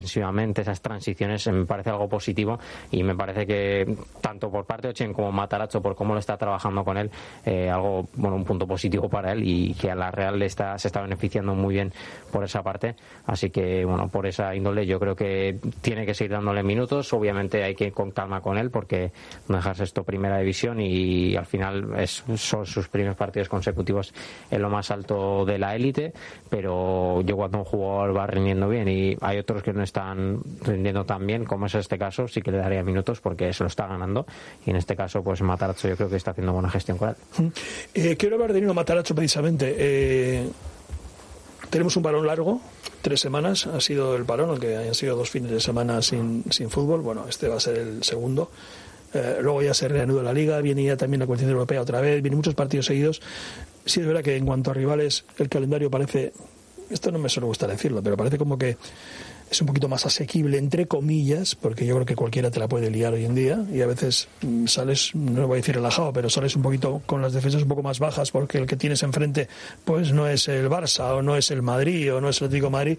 defensivamente, esas transiciones, me parece algo positivo, y me parece que tanto por parte de Ochen como Matarazzo, por cómo lo está trabajando con él, un punto positivo para él, y que a la Real se está beneficiando muy bien por esa parte. Así que por esa índole yo creo que tiene que seguir dándole minutos. Obviamente hay que ir con calma con él, porque no dejarse esto primera división, y al final son sus primeros partidos consecutivos en lo más alto de la élite. Pero yo, cuando un jugador va rindiendo bien y hay otros que no están rindiendo tan bien, como es este caso, sí que le daría minutos, porque se lo está ganando, y en este caso pues Matarazzo yo creo que está haciendo buena gestión con él. Quiero hablar de Nino Matarazzo precisamente. Tenemos un parón largo, 3 semanas ha sido el parón, aunque hayan sido 2 fines de semana sin fútbol. Bueno, este va a ser el segundo. Luego ya se reanuda la Liga, viene ya también la competición europea otra vez, vienen muchos partidos seguidos. Sí es verdad que en cuanto a rivales el calendario parece, esto no me suele gustar decirlo, pero parece como que es un poquito más asequible, entre comillas, porque yo creo que cualquiera te la puede liar hoy en día, y a veces sales, no voy a decir relajado, pero sales un poquito con las defensas un poco más bajas, porque el que tienes enfrente pues no es el Barça, o no es el Madrid, o no es el Atlético de Madrid,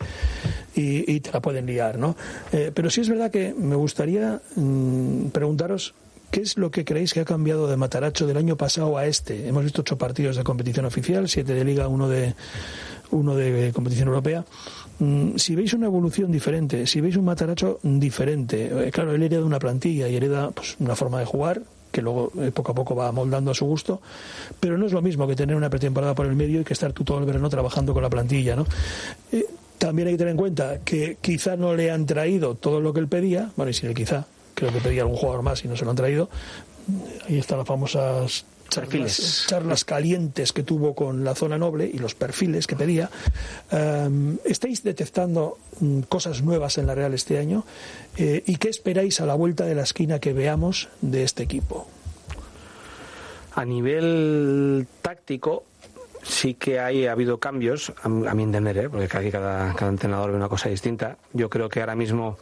y te la pueden liar, ¿no? Pero sí es verdad que me gustaría preguntaros ¿qué es lo que creéis que ha cambiado de Matarazzo del año pasado a este? Hemos visto 8 partidos de competición oficial, 7 de Liga, uno de competición europea. Si veis una evolución diferente, si veis un Matarazzo diferente, claro, él hereda una plantilla y hereda pues una forma de jugar que luego poco a poco va moldando a su gusto, pero no es lo mismo que tener una pretemporada por el medio y que estar tú todo el verano trabajando con la plantilla, ¿no? También hay que tener en cuenta que quizá no le han traído todo lo que él pedía, bueno, y si él quizá, creo que pedía algún jugador más y no se lo han traído. Ahí están las famosas charlas calientes que tuvo con la zona noble y los perfiles que pedía. ¿Estáis detectando cosas nuevas en la Real este año? ¿Y qué esperáis a la vuelta de la esquina que veamos de este equipo? A nivel táctico sí que ha habido cambios, a mi entender, porque aquí cada entrenador ve una cosa distinta. Yo creo que ahora mismo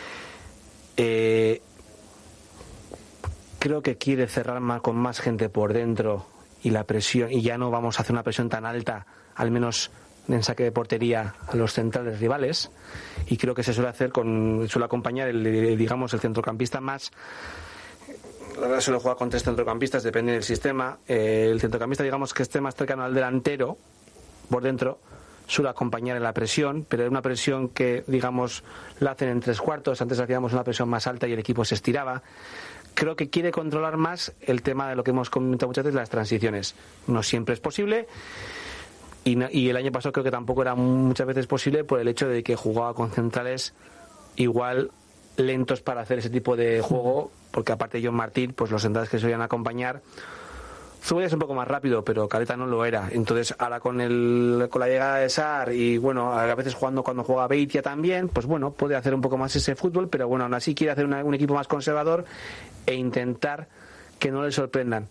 creo que quiere cerrar con más gente por dentro, y la presión, y ya no vamos a hacer una presión tan alta, al menos en saque de portería, a los centrales rivales, y creo que se suele hacer suele acompañar el centrocampista más. La verdad suele jugar con 3 centrocampistas, depende del sistema. El centrocampista, digamos, que esté más cercano al delantero por dentro, suele acompañar en la presión, pero es una presión que, digamos, la hacen en 3/4. Antes hacíamos una presión más alta y el equipo se estiraba. Creo que quiere controlar más el tema de lo que hemos comentado muchas veces, las transiciones. No siempre es posible, y el año pasado creo que tampoco era muchas veces posible, por el hecho de que jugaba con centrales igual lentos para hacer ese tipo de juego, porque aparte de John Martín, pues los centrales que se solían acompañar, Zubia es un poco más rápido, pero Caleta no lo era. Entonces ahora con la llegada de Sar, y bueno, a veces cuando juega Beitia también, pues bueno, puede hacer un poco más ese fútbol, pero bueno, aún así quiere hacer un equipo más conservador e intentar que no le sorprendan.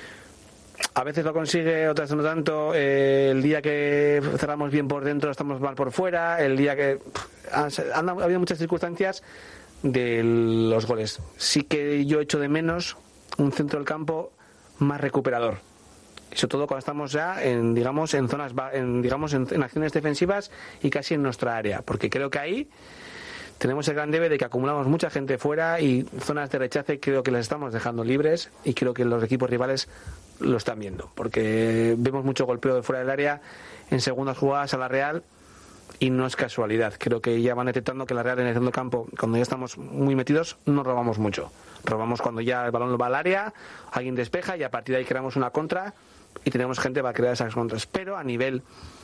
A veces lo consigue, otras no tanto. El día que cerramos bien por dentro estamos mal por fuera. El día que ha habido muchas circunstancias de los goles. Sí que yo echo de menos un centro del campo más recuperador, y sobre todo cuando estamos ya en zonas, en acciones defensivas y casi en nuestra área, porque creo que ahí tenemos el gran debe de que acumulamos mucha gente fuera, y zonas de rechace creo que las estamos dejando libres, y creo que los equipos rivales lo están viendo, porque vemos mucho golpeo de fuera del área en segundas jugadas a la Real, y no es casualidad. Creo que ya van detectando que la Real en el centro del campo, cuando ya estamos muy metidos, no robamos mucho. Robamos cuando ya el balón va al área, alguien despeja, y a partir de ahí creamos una contra y tenemos gente para crear esas contras. Pero a nivel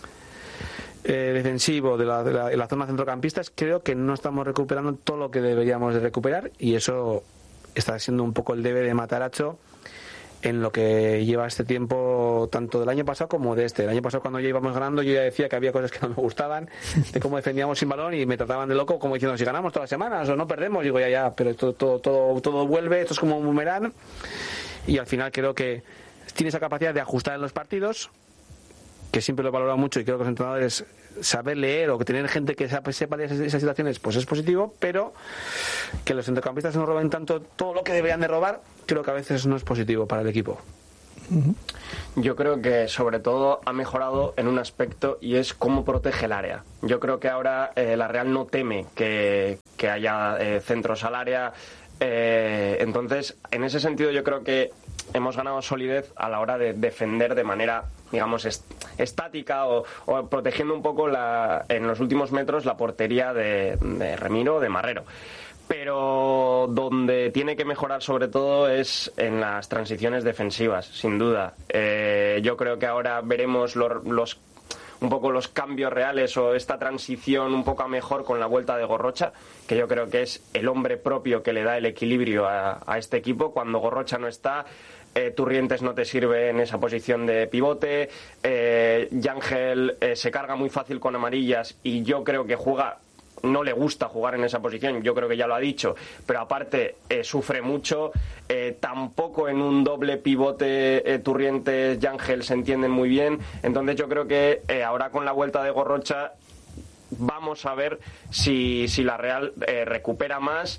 defensivo de la zona centrocampistas, creo que no estamos recuperando todo lo que deberíamos de recuperar, y eso está siendo un poco el debe de Matarazzo en lo que lleva este tiempo, tanto del año pasado como de este. El año pasado, cuando ya íbamos ganando, yo ya decía que había cosas que no me gustaban, de cómo defendíamos sin balón, y me trataban de loco, como diciendo, si ganamos todas las semanas o no perdemos. Digo, ya, pero todo vuelve, esto es como un boomerang, y al final creo que tiene esa capacidad de ajustar en los partidos, que siempre lo he valorado mucho, y creo que los entrenadores, saber leer o que tener gente que sepa de esas situaciones, pues es positivo, pero que los centrocampistas no roben tanto todo lo que deberían de robar, creo que a veces no es positivo para el equipo. Yo creo que sobre todo ha mejorado en un aspecto y es cómo protege el área. Yo creo que ahora la Real no teme que haya centros al área. Entonces, en ese sentido yo creo que hemos ganado solidez a la hora de defender de manera, digamos, estática o protegiendo un poco en los últimos metros la portería de Remiro o de Marrero. Pero donde tiene que mejorar sobre todo es en las transiciones defensivas, sin duda. Yo creo que ahora veremos un poco los cambios reales o esta transición un poco a mejor con la vuelta de Gorrocha, que yo creo que es el hombre propio que le da el equilibrio a este equipo. Cuando Gorrocha no está, Turrientes no te sirve en esa posición de pivote, Yángel se carga muy fácil con amarillas y yo creo que no le gusta jugar en esa posición, yo creo que ya lo ha dicho, pero aparte sufre mucho. Tampoco en un doble pivote Turrientes y Ángel se entienden muy bien. Entonces yo creo que ahora con la vuelta de Gorrocha vamos a ver si la Real recupera más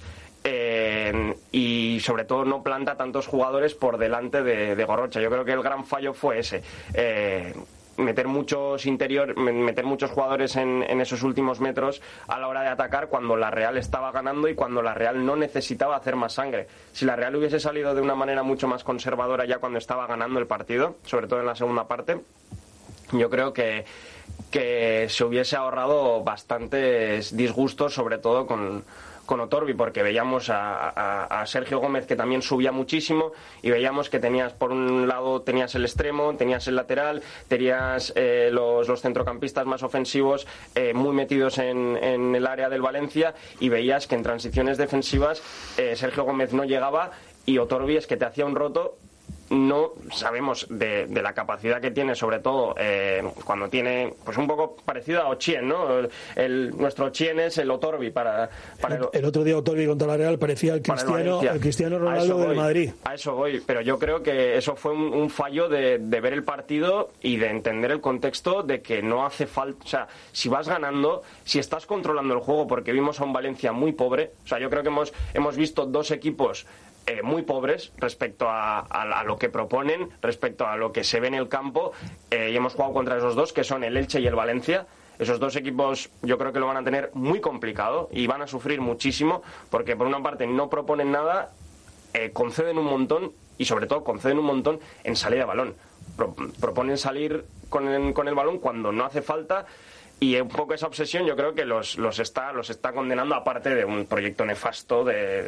y sobre todo no planta tantos jugadores por delante de Gorrocha. Yo creo que el gran fallo fue ese. Meter muchos jugadores en esos últimos metros a la hora de atacar cuando la Real estaba ganando y cuando la Real no necesitaba hacer más sangre. Si la Real hubiese salido de una manera mucho más conservadora ya cuando estaba ganando el partido, sobre todo en la segunda parte, yo creo que se hubiese ahorrado bastantes disgustos, sobre todo con Otorbi, porque veíamos a Sergio Gómez que también subía muchísimo y veíamos que tenías por un lado tenías el extremo, tenías el lateral, tenías los centrocampistas más ofensivos muy metidos en el área del Valencia y veías que en transiciones defensivas Sergio Gómez no llegaba y Otorbi es que te hacía un roto. No sabemos de la capacidad que tiene, sobre todo cuando tiene, pues un poco parecido a Ochien, ¿no? Nuestro Ochien es el Otorbi para el otro día Otorbi contra la Real parecía el Cristiano Ronaldo del Madrid. A eso voy, pero yo creo que eso fue un fallo de ver el partido y de entender el contexto de que no hace falta, o sea, si vas ganando, si estás controlando el juego, porque vimos a un Valencia muy pobre, o sea, yo creo que hemos visto dos equipos muy pobres respecto a lo que proponen, respecto a lo que se ve en el campo, y hemos jugado contra esos dos, que son el Elche y el Valencia. Esos dos equipos yo creo que lo van a tener muy complicado y van a sufrir muchísimo, porque por una parte no proponen nada, conceden un montón y sobre todo conceden un montón en salida de balón. Proponen salir con el balón cuando no hace falta. Y un poco esa obsesión yo creo que los está condenando, aparte de un proyecto nefasto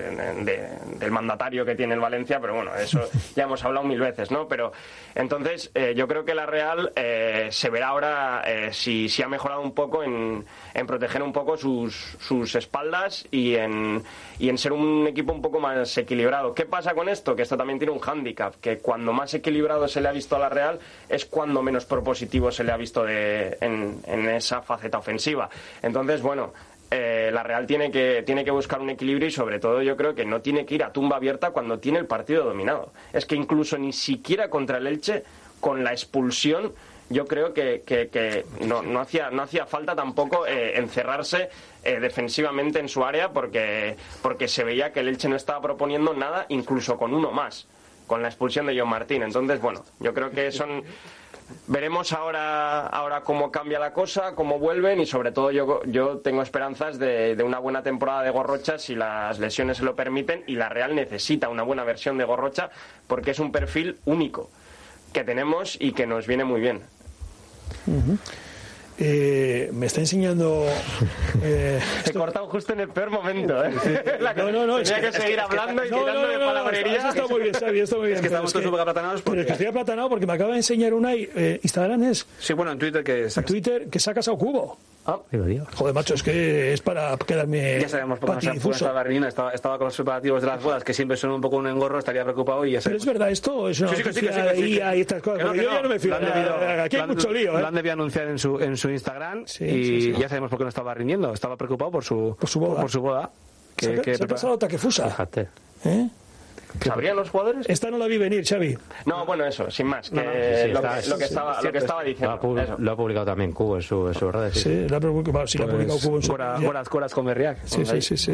del mandatario que tiene el Valencia, pero bueno, eso ya hemos hablado 1000 veces, ¿no? Pero entonces yo creo que la Real se verá ahora si ha mejorado un poco en proteger un poco sus espaldas y en ser un equipo un poco más equilibrado. ¿Qué pasa con esto? Que esto también tiene un hándicap, que cuando más equilibrado se le ha visto a la Real es cuando menos propositivo se le ha visto en esa faceta ofensiva. Entonces, bueno, la Real tiene que buscar un equilibrio y sobre todo yo creo que no tiene que ir a tumba abierta cuando tiene el partido dominado. Es que incluso ni siquiera contra el Elche, con la expulsión, yo creo que no hacía falta tampoco encerrarse defensivamente en su área porque se veía que el Elche no estaba proponiendo nada, incluso con uno más, con la expulsión de John Martín. Entonces, bueno, yo creo que veremos ahora cómo cambia la cosa, cómo vuelven y sobre todo yo tengo esperanzas de una buena temporada de Gorrocha si las lesiones se lo permiten, y la Real necesita una buena versión de Gorrocha porque es un perfil único que tenemos y que nos viene muy bien. Uh-huh. Me está enseñando he cortado justo en el peor momento, ¿eh? No, tenía que seguir hablando y tirando de palabrería. Eso está muy bien, Xavi, está muy bien. Es que estamos todos súper aplatanados pero es que estoy aplatanado porque me acaba de enseñar Instagram es... Sí, bueno, en Twitter que sacas a Cubo. Digo. Joder, macho, es que es para quedarme ya sabemos por qué no estaba rindiendo, estaba con los preparativos de las bodas, que siempre son un poco un engorro, estaría preocupado y ya sabemos. Pero es verdad esto, es una noticia de IA y estas cosas, porque yo ya no me fío. Aquí hay mucho lío, Lo han debido anunciar en su Instagram y ya sabemos por qué no estaba rindiendo, estaba preocupado por su boda. Se ha pasado Takefusa. Fíjate. ¿Sabrían los jugadores? Esta no la vi venir, Xavi. No, bueno, eso, sin más. Que lo que estaba diciendo. Lo ha publicado también Cubo en sus redes. Sí, la ha publicado Cubo en su Coras con Berriac. Sí. Sí.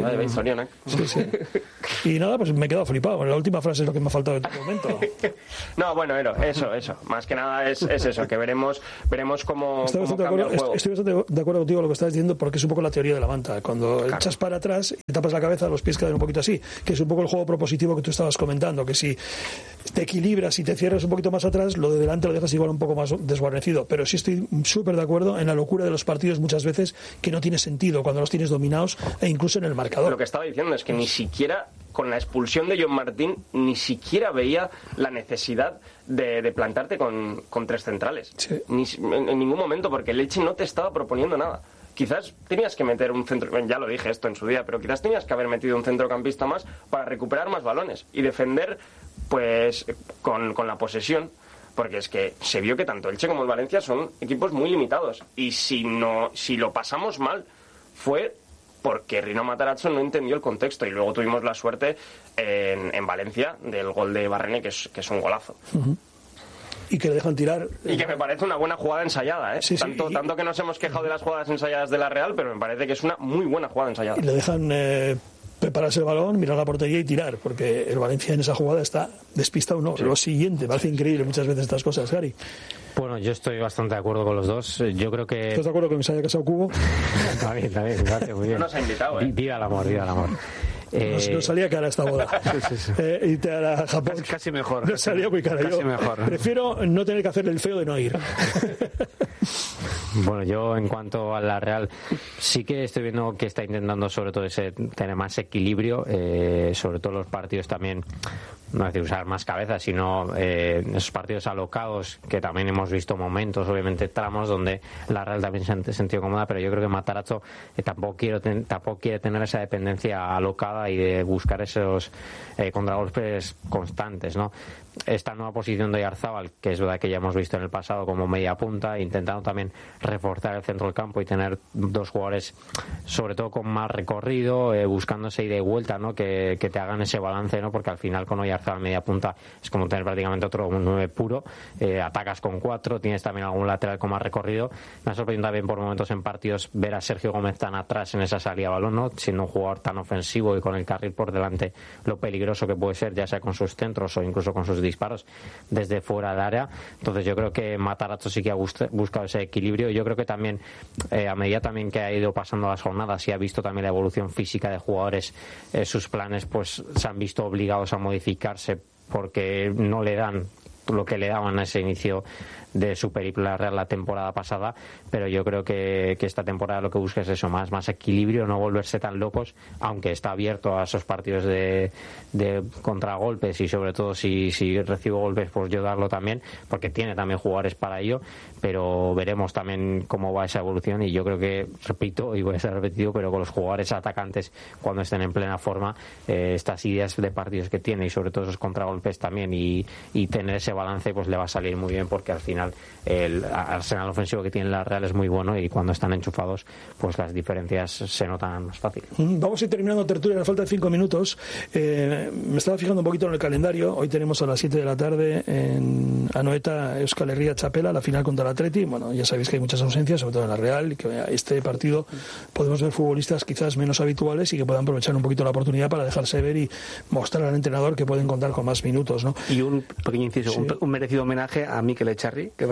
Y nada, pues me he quedado flipado. La última frase es lo que me ha faltado en todo momento. No, bueno, eso. Más que nada es eso, que veremos cómo cambia el juego. Estoy bastante de acuerdo contigo con lo que estás diciendo, porque es un poco la teoría de la manta. Cuando echas para atrás y te tapas la cabeza, los pies quedan un poquito así, que es un poco el juego propositivo que tú estabas comentando, que si te equilibras y te cierras un poquito más atrás, lo de delante lo dejas igual un poco más desguarnecido. Pero sí estoy súper de acuerdo en la locura de los partidos muchas veces, que no tiene sentido cuando los tienes dominados, e incluso en el marcador. Lo que estaba diciendo es que ni siquiera con la expulsión de John Martín ni siquiera veía la necesidad de plantarte con tres centrales. Sí. En ningún momento, porque el Elche no te estaba proponiendo nada. Quizás tenías que meter un centro, ya lo dije esto en su día, pero quizás tenías que haber metido un centrocampista más para recuperar más balones y defender pues con la posesión, porque es que se vio que tanto Elche como el Valencia son equipos muy limitados, y si lo pasamos mal fue porque Rino Matarazzo no entendió el contexto, y luego tuvimos la suerte en Valencia del gol de Barrene, que es un golazo. Uh-huh. Y que le dejan tirar. Y que me parece una buena jugada ensayada, ¿eh? Sí, tanto que nos hemos quejado de las jugadas ensayadas de la Real, pero me parece que es una muy buena jugada ensayada. Y le dejan prepararse el balón, mirar la portería y tirar, porque el Valencia en esa jugada está despistado. No, sí. Lo siguiente, parece increíble muchas veces estas cosas, Gary. Bueno, yo estoy bastante de acuerdo con los dos. Yo creo que... ¿Estás de acuerdo con que se haya casado Cubo? Está bien, gracias, muy bien. No nos ha invitado, ¿eh? Viva el amor. Nos salía cara esta boda. Sí. Y te hará Japón. Casi mejor. Nos salía muy cara. Casi mejor. Prefiero no tener que hacerle el feo de no ir. Bueno, yo en cuanto a la Real sí que estoy viendo que está intentando sobre todo tener más equilibrio, sobre todo los partidos también, no es decir usar más cabeza, sino esos partidos alocados, que también hemos visto momentos, obviamente tramos donde la Real también se ha sentido cómoda, pero yo creo que Matarazzo tampoco quiere tener esa dependencia alocada y de buscar esos contragolpes constantes, ¿no? Esta nueva posición de Oyarzábal, que es verdad que ya hemos visto en el pasado como media punta, intentando también reforzar el centro del campo y tener dos jugadores sobre todo con más recorrido, buscando esa ida y vuelta, ¿no? Que te hagan ese balance, ¿no? Porque al final con Oyarzábal media punta es como tener prácticamente otro 9 puro, atacas con 4, tienes también algún lateral con más recorrido. Me ha sorprendido también por momentos en partidos ver a Sergio Gómez tan atrás en esa salida de balón, ¿no? Siendo un jugador tan ofensivo y con el carril por delante, lo peligroso que puede ser, ya sea con sus centros o incluso con sus disparos desde fuera del área. Entonces yo creo que Matarazzo sí que ha buscado ese equilibrio, y yo creo que también a medida también que ha ido pasando las jornadas y ha visto también la evolución física de jugadores, sus planes pues se han visto obligados a modificarse porque no le dan lo que le daban a ese inicio de su periplo Real la temporada pasada, pero yo creo que esta temporada lo que busca es eso, más equilibrio, no volverse tan locos, aunque está abierto a esos partidos de contragolpes, y sobre todo si recibo golpes pues yo darlo también, porque tiene también jugadores para ello, pero veremos también cómo va esa evolución, y yo creo que, repito, y voy a ser repetido, pero con los jugadores atacantes cuando estén en plena forma, estas ideas de partidos que tiene y sobre todo esos contragolpes también y tener ese balance pues le va a salir muy bien, porque al final el arsenal ofensivo que tiene la Real es muy bueno, y cuando están enchufados pues las diferencias se notan más fácil. Vamos a ir terminando tertulia, nos faltan 5 minutos. Me estaba fijando un poquito en el calendario. Hoy tenemos a las 7 de la tarde en Anoeta Euskal Herria Chapela la final contra el Atleti. Bueno, ya sabéis que hay muchas ausencias, sobre todo en la Real, y que este partido podemos ver futbolistas quizás menos habituales y que puedan aprovechar un poquito la oportunidad para dejarse ver y mostrar al entrenador que pueden contar con más minutos, ¿no? Y un pequeño inciso, sí. un merecido homenaje a Mikel Echarri, que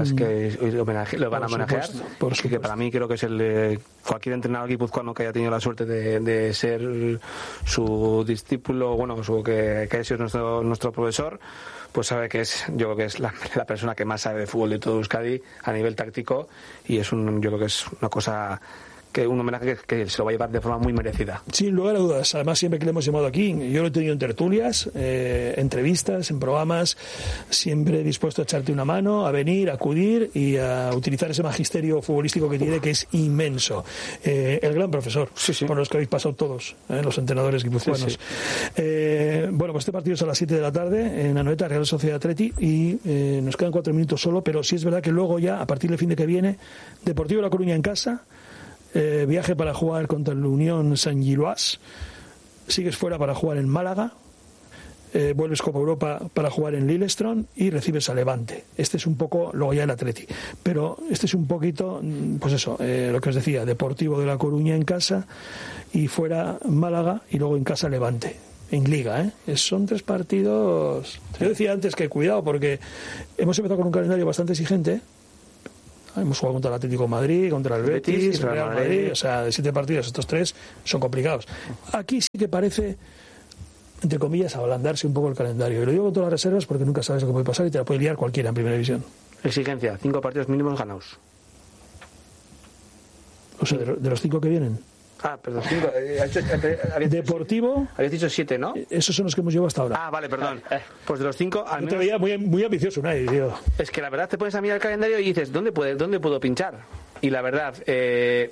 lo van a homenajear, que para mí creo que es cualquier entrenador guipuzcoano que haya tenido la suerte de ser su discípulo, bueno, que haya sido nuestro profesor, pues sabe que yo creo que es la persona que más sabe de fútbol de todo Euskadi a nivel táctico, y yo creo que es una cosa, que un homenaje que se lo va a llevar de forma muy merecida. Sin lugar a dudas. Además, siempre que le hemos llamado aquí, yo lo he tenido en tertulias, entrevistas, en programas, siempre dispuesto a echarte una mano, a venir, a acudir y a utilizar ese magisterio futbolístico que tiene, que es inmenso. El gran profesor, sí. Por los que habéis pasado todos, los entrenadores guipuzcoanos. Sí. Bueno, pues este partido es a las 7 de la tarde en Anoeta, Real Sociedad Atleti, y nos quedan 4 minutos solo, pero sí es verdad que luego ya, a partir del fin de que viene, Deportivo La Coruña en casa, viaje para jugar contra el Unión Saint-Gilloise, sigues fuera para jugar en Málaga, vuelves Copa Europa para jugar en Lillestrøm y recibes a Levante. Este es un poco, luego ya el Atleti, pero este es un poquito, pues eso, lo que os decía, Deportivo de La Coruña en casa y fuera Málaga y luego en casa Levante. En Liga, son 3 partidos. Yo decía antes que cuidado, porque hemos empezado con un calendario bastante exigente. Hemos jugado contra el Atlético de Madrid, contra el Betis, Real Madrid. O sea, de 7 partidos, estos 3 son complicados. Aquí sí que parece, entre comillas, ablandarse un poco el calendario. Y lo digo con todas las reservas porque nunca sabes lo que puede pasar y te la puede liar cualquiera en Primera División. Exigencia, 5 partidos mínimos ganados. O sea, de los 5 que vienen. Ah, perdón, 5. Deportivo. Habías dicho 7, ¿no? Esos son los que hemos llevado hasta ahora. Ah, vale, perdón. Pues de los 5, al menos... te veía muy ambicioso, Unai, tío. Es que la verdad te pones a mirar el calendario y dices, ¿dónde puedo pinchar? Y la verdad, en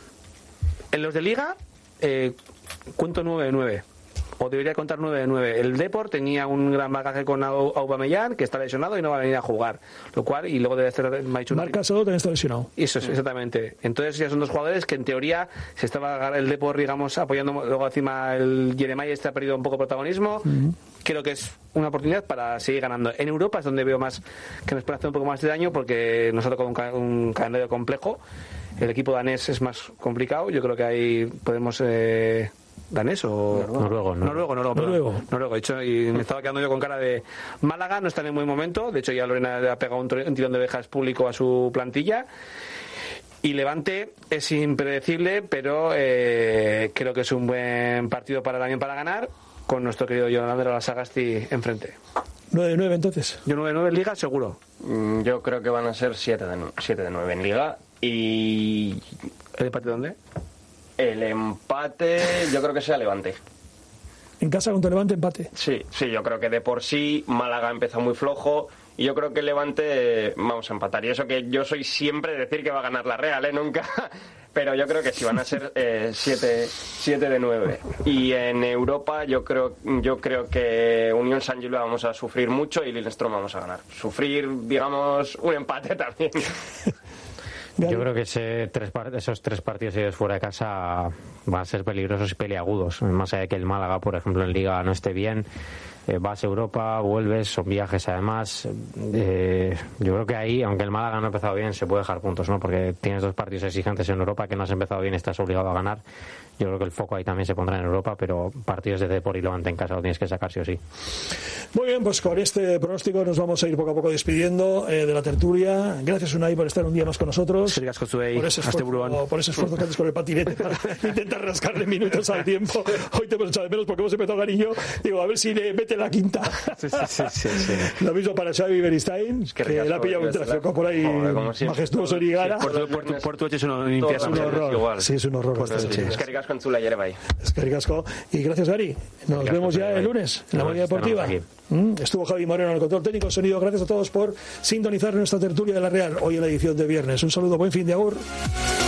los de Liga, cuento 9 de 9. O debería contar 9 de 9. El Depor tenía un gran bagaje con Aubameyang, que está lesionado y no va a venir a jugar. Lo cual, y luego debe ser Marc Casado también está lesionado. Eso es, exactamente. Entonces ya son 2 jugadores que en teoría se estaba el Depor, digamos, apoyando. Luego encima el Jeremiah ha perdido un poco de protagonismo. Creo que es una oportunidad para seguir ganando. En Europa es donde veo más que nos puede hacer un poco más de daño, porque nos ha tocado un calendario complejo. El equipo danés es más complicado. Yo creo que ahí podemos... ¿Danés o...? Noruego. De hecho, y me estaba quedando yo con cara de... Málaga no está en un buen momento. De hecho, ya Lorena le ha pegado un tirón de orejas público a su plantilla. Y Levante es impredecible, pero creo que es un buen partido también para ganar, con nuestro querido Jon Sagasti enfrente. 9 de 9 entonces. Yo 9 de 9 en Liga, seguro. Yo creo que van a ser 7 de 9 en Liga. Y... ¿El empate dónde? El empate, yo creo que sea Levante. En casa contra Levante, empate. Sí, yo creo que de por sí Málaga empezó muy flojo y yo creo que el Levante vamos a empatar. Y eso que yo soy siempre de decir que va a ganar la Real, nunca. Pero yo creo que sí van a ser 7 de 9. Y en Europa yo creo que Unión San Gilloa vamos a sufrir mucho y Lillestrøm vamos a ganar. Sufrir, digamos, un empate también. Yo creo que esos 3 partidos seguidos fuera de casa van a ser peligrosos y peliagudos. Más allá de que el Málaga, por ejemplo, en Liga no esté bien, vas a Europa, vuelves, son viajes además. Yo creo que ahí, aunque el Málaga no ha empezado bien, se puede dejar puntos, ¿no? Porque tienes 2 partidos exigentes en Europa que no has empezado bien, estás obligado a ganar. Yo creo que el foco ahí también se pondrá en Europa, pero partidos de Depor y Levante en casa lo tienes que sacar sí o sí. Muy bien, pues con este pronóstico nos vamos a ir poco a poco despidiendo de la tertulia. Gracias, Unai, por estar un día más con nosotros. Por ese esfuerzo que haces con el patinete para intentar rascarle minutos al tiempo. Hoy te hemos echado de menos porque hemos empezado cariño. Digo, a ver si le mete la quinta. Sí. Lo mismo para Xavi Beristain, que le ha pillado un tráfico por ahí majestuoso en Igara. Por tu hecho es un infierno. Es un horror. Sí, es un horror. Es que ricasco en Zula y Yerebai. Es que ricasco. Y gracias, Gary. Nos vemos ya el lunes en la Mañana Deportiva. Estuvo Javi Moreno en el control técnico sonido. Gracias a todos por sintonizar nuestra tertulia de la Real hoy en la edición de viernes. Un saludo, buen fin de agur.